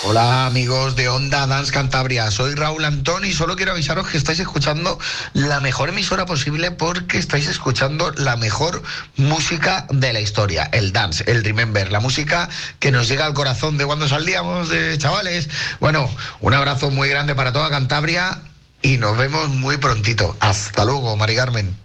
Hola amigos de Onda Dance Cantabria, soy Raúl Antón y solo quiero avisaros que estáis escuchando la mejor emisora posible porque estáis escuchando la mejor música de la historia, el dance, el remember, la música que nos llega al corazón de cuando salíamos de chavales. Bueno, un abrazo muy grande para toda Cantabria y nos vemos muy prontito. Hasta luego, Mari Carmen.